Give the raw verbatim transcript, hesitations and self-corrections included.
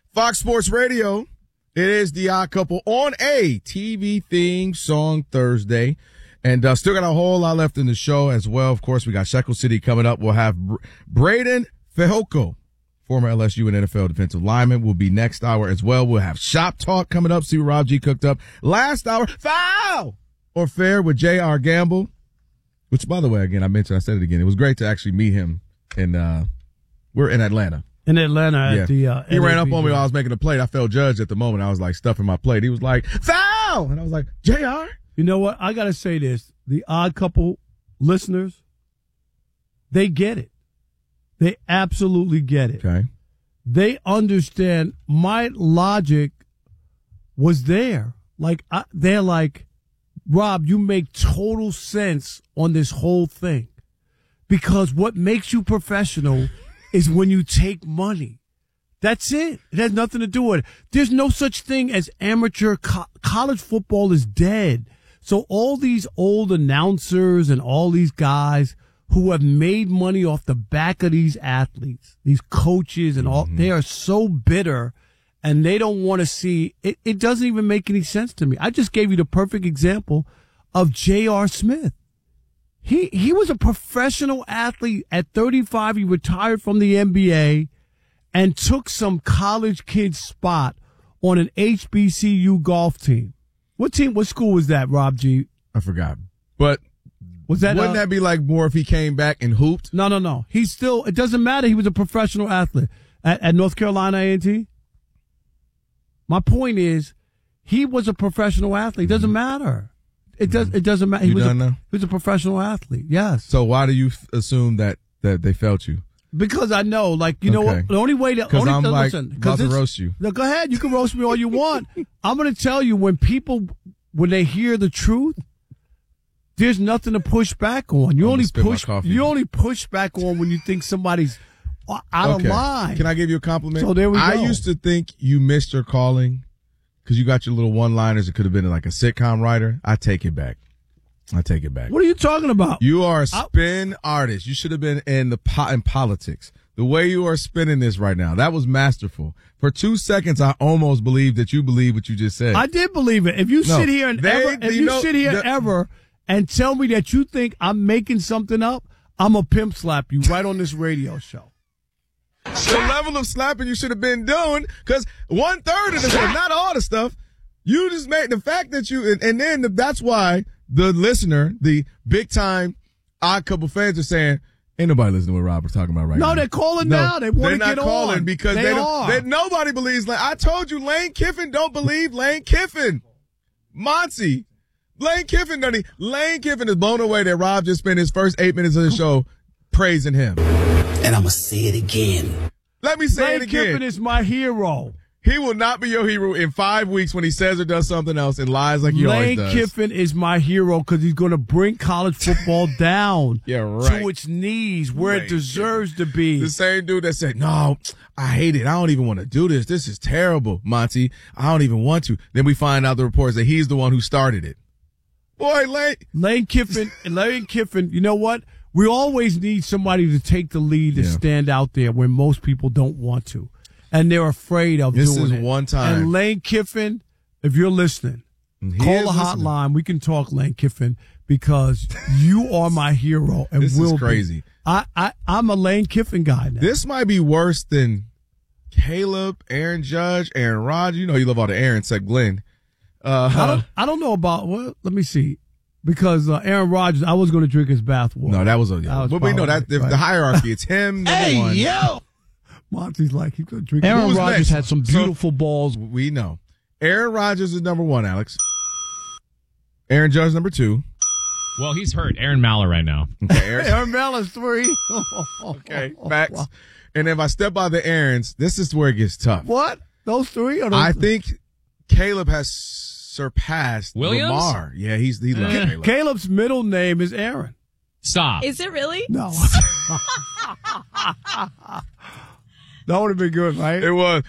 Fox Sports Radio. It is The Odd Couple on a T V theme song Thursday. And uh, still got a whole lot left in the show as well. Of course, we got Shekel City coming up. We'll have Br- Braden Fehoko, former L S U and N F L defensive lineman, will be next hour as well. We'll have Shop Talk coming up. See what Rob G cooked up. Last hour, foul or fair with J R. Gamble, which, by the way, again, I mentioned, I said it again. It was great to actually meet him. And uh, we're in Atlanta. In Atlanta yeah. at the uh, He ran up on me while I was making a plate. I felt judged at the moment. I was like stuffing my plate. He was like, foul! And I was like, J R? You know what? I got to say this. The Odd Couple listeners, they get it. They absolutely get it. Okay. They understand my logic was there. Like, I, they're like, Rob, you make total sense on this whole thing. Because what makes you professional is when you take money. That's it. It has nothing to do with it. There's no such thing as amateur. Co- college football is dead. So all these old announcers and all these guys who have made money off the back of these athletes, these coaches and all, mm-hmm. they are so bitter and they don't want to see it. It doesn't even make any sense to me. I just gave you the perfect example of J R. Smith. He he was a professional athlete. At thirty-five, he retired from the N B A and took some college kid's spot on an H B C U golf team. What team, what school was that, Rob G? I forgot. But was that, wouldn't uh, that be like more if he came back and hooped? No, no, no. He's still, it doesn't matter. He was a professional athlete at, at North Carolina A and T. My point is, he was a professional athlete. It doesn't matter. It does. It doesn't matter. He You was, a, done now? he was a professional athlete. Yes. So why do you f- assume that, that they felt you? Because I know, like, you know Okay. what? The only way to, Because only, I'm no, like listen, about to this- roast you. No, go ahead. You can roast me all you want. I'm going to tell you, when people, when they hear the truth, there's nothing to push back on. You I'm only gonna spit my push, coffee. you only push back on when you think somebody's out Okay. of line. Can I give you a compliment? So there we I go. used to think you missed your calling because you got your little one-liners. It could have been like a sitcom writer. I take it back. I take it back. What are you talking about? You are a spin artist. You should have been in the po- in politics. The way you are spinning this right now, that was masterful. For two seconds, I almost believed that you believe what you just said. I did believe it. If you No, sit here and they- ever, if you you know, sit here the- ever and tell me that you think I'm making something up, I'm a pimp slap you right on this radio show. The level of slapping you should have been doing, because one third of this, not all the stuff, you just made the fact that you, and, and then the, that's why the listener, the big time Odd Couple fans are saying, ain't nobody listening to what Robert's talking about right No, now. they're calling No, now. They want to they're get not calling on. because they, they, are. don't, they nobody believes. Lane. I told you, Lane Kiffin don't believe Lane Kiffin. Monty, Lane Kiffin don't. Lane Kiffin is blown away that Rob just spent his first eight minutes of the show praising him. And I'm gonna say it again. Let me say Lane it again. Kiffin is my hero. He will not be your hero in five weeks when he says or does something else and lies like he always Lane does. Kiffin is my hero because he's going to bring college football down Yeah, right. to its knees where Lane it deserves to be. The same dude that said, no, I hate it. I don't even want to do this. This is terrible, Monty. I don't even want to. Then we find out the reports that he's the one who started it. Boy, Lane. Lane Kiffin, Lane Kiffin, you know what? We always need somebody to take the lead and Yeah. stand out there when most people don't want to. And they're afraid of This doing is it. one time. And Lane Kiffin, if you're listening, He call is the listening. hotline. We can talk, Lane Kiffin, because you are my hero and This will is crazy. be. I, I, I'm a Lane Kiffin guy now. This might be worse than Caleb, Aaron Judge, Aaron Rodgers. You know you love all the Aaron, except Glenn. Uh, I don't, I don't know about, well, let me see. Because uh, Aaron Rodgers, I was going to drink his bathwater. no, that was a. That was but we know probably- that the, right. the hierarchy. It's him. Number Hey, one. yo! Monty's like, he's going to drink Aaron Who's Rodgers next? had some So- beautiful balls. We know. Aaron Rodgers is number one, Alex. Aaron Judge number two. Well, he's hurt. Aaron Maller right now. Okay, Aaron. Aaron Mellon's three. okay, facts. And if I step by the Aarons, this is where it gets tough. What? Those three? Or those I think Caleb has surpassed Williams? Lamar. Yeah, he's he loves Eh. Caleb. Caleb's middle name is Aaron. Stop. Is it really? No. That would have been good, right? It was.